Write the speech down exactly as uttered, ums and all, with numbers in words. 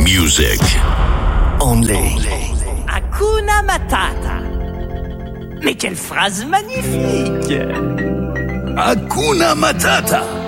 music. Only. Hakuna Matata. Mais quelle phrase magnifique! Hakuna Matata.